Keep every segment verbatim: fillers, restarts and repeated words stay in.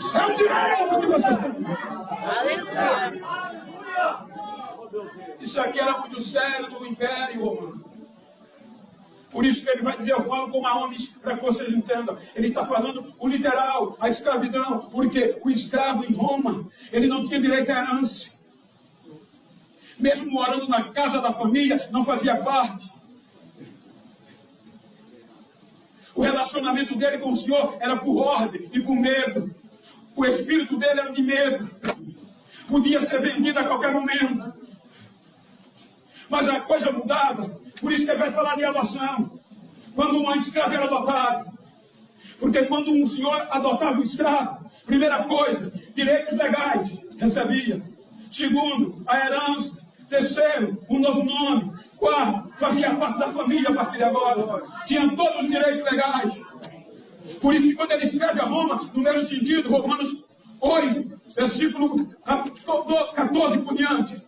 É um direito que vocês têm. Aleluia. Isso aqui era muito sério no Império Romano. Por isso que ele vai dizer, eu falo como homens, para que vocês entendam. Ele está falando o literal, a escravidão, porque o escravo em Roma, ele não tinha direito à herança. Mesmo morando na casa da família, não fazia parte. O relacionamento dele com o Senhor era por ordem e por medo. O espírito dele era de medo. Podia ser vendido a qualquer momento. Mas a coisa mudava. Por isso que ele vai falar de adoção. Quando uma escrava era adotada. Porque quando um senhor adotava um escravo, primeira coisa, direitos legais recebia. Segundo, a herança. Terceiro, um novo nome. Quarto, fazia parte da família a partir de agora. Tinha todos os direitos legais. Por isso que quando ele escreve a Roma, no mesmo sentido, Romanos oito, versículo quatorze por diante.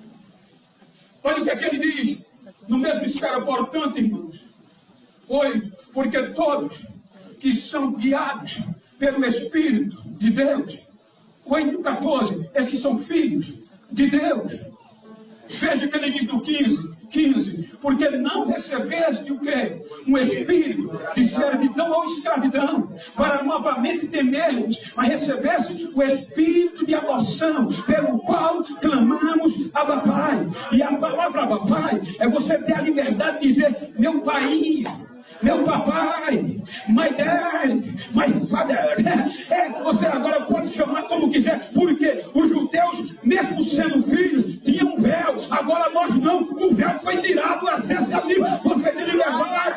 Olha o que é que ele diz. No mesmo esfera, portanto, irmãos. oito. Porque todos que são guiados pelo Espírito de Deus. oito, quatorze. Esses são filhos de Deus. Veja o que ele diz no quinze. quinze. Porque não recebeste o quê? Um espírito de servidão ou escravidão, para novamente temermos, mas recebeste o espírito de adoção, pelo qual clamamos Abba Pai. E a palavra Abba Pai é você ter a liberdade de dizer, meu pai, meu papai, my dad, my father. É, você agora pode chamar como quiser, porque os judeus, mesmo sendo filhos, tinham um véu. Agora nós não, o véu foi tirado, o acesso é livre, você tem liberdade.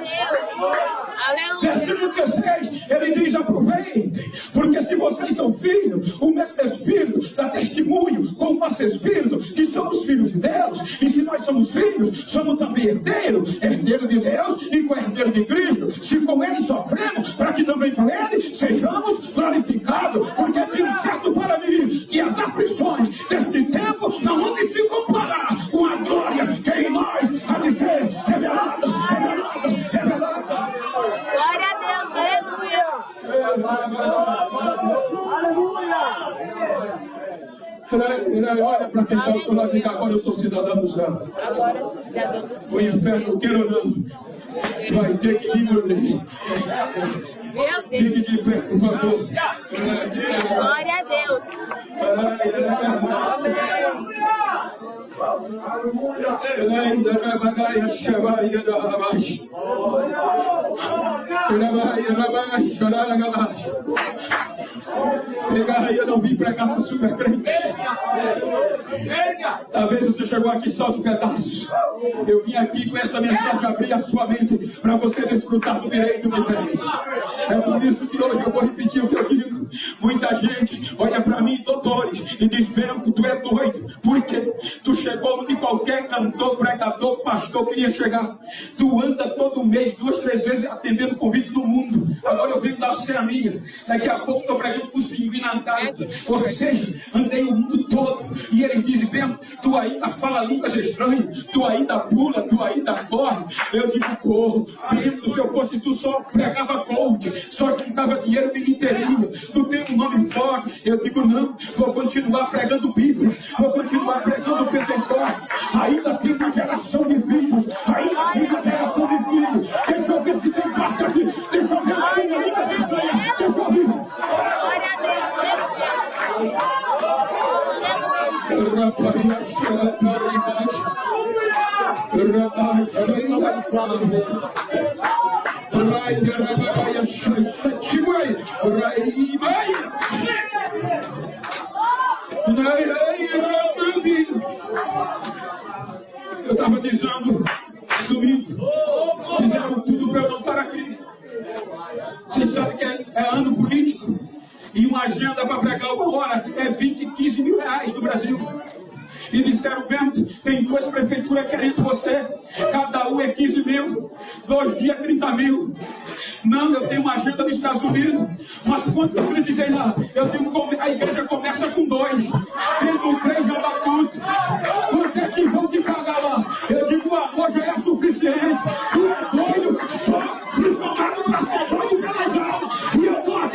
Versículo dezesseis, ele diz, aproveitem, porque se vocês são filhos, o mesmo Espírito dá testemunho com o nosso Espírito, que somos filhos de Deus, e se nós somos filhos, somos também herdeiros, herdeiro de Deus e co-herdeiro de Cristo. Se com ele sofremos, para que também com ele sejamos glorificados, porque tenho certo para mim que as aflições deste tempo não hão de se comparar com a glória que em nós há de ser revelada, revelada, revelada. Glória a Deus, aleluia. Aleluia. Olha para quem está do lado de cá, agora eu sou cidadão do céu. Agora eu sou cidadão do céu. O inferno, queira ou não, vai ter que me engolir. Meu Deus. Fique de pé, por favor. Glória a Deus. Eu não vim pregar para super crente. Talvez você chegou aqui só aos pedaços. Eu vim aqui com essa mensagem abrir a sua mente para você desfrutar do direito que tem. É por isso que hoje eu vou repetir o que eu digo. Muita gente olha para mim, doutores, e diz, Bento, tu é doido. Porque tu chegou onde qualquer cantor, pregador, pastor queria chegar. Tu anda todo mês, duas, três vezes atendendo convite do mundo. Agora eu venho dar a minha. Daqui a pouco estou pregando para os pinguins na Antártida. Ou seja, andei o mundo todo. E eles dizem, Bento, tu ainda fala línguas estranhas. Tu ainda pula, tu ainda corre. Eu digo, corro. Bento, se eu fosse tu só pregava coach. Só juntava dinheiro, bilheteria. Tu tem um nome forte. Eu digo, não, vou continuar pregando Bíblia. Vou continuar pregando Pentecostes. Ainda tem uma geração de filhos. Ainda tem uma geração de filhos. Deixa eu ver se tem parte aqui. Deixa eu ver a minha língua estranha. Deixa eu ver. Glória a Eu estava dizendo domingo, fizeram tudo para eu não estar aqui. Você sabe que é, é ano político e uma agenda para pregar uma hora é vinte, quinze mil reais no Brasil. E disseram, Bento, tem duas prefeituras querendo você, cada um é quinze mil, dois dias trinta mil. Não, eu tenho uma agenda nos Estados Unidos, mas quanto eu acreditei lá, eu tenho